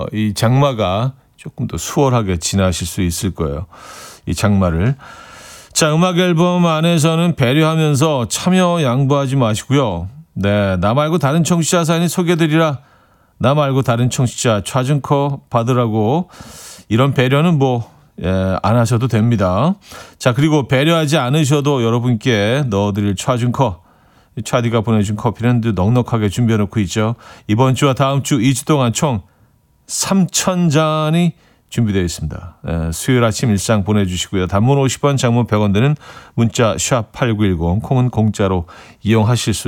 이 장마가 조금 더 수월하게 지나실 수 있을 거예요. 이 장마를. 자, 음악 앨범 안에서는 배려하면서 참여 양보하지 마시고요. 네, 나 말고 다른 청취자 사연이 소개해드리라. 나 말고 다른 청취자 차증커 받으라고 이런 배려는 안 하셔도 됩니다. 자, 그리고 배려하지 않으셔도 여러분께 넣어드릴 차증커 차디가 보내준 커피는 넉넉하게 준비해놓고 있죠. 이번 주와 다음 주 2주 동안 총 3,000잔이 준비되어 있습니다. 수요일 아침 일상 보내주시고요. 단문 50원, 장문 100원 되는 문자 샵8910 콩은 공짜로 이용하실 수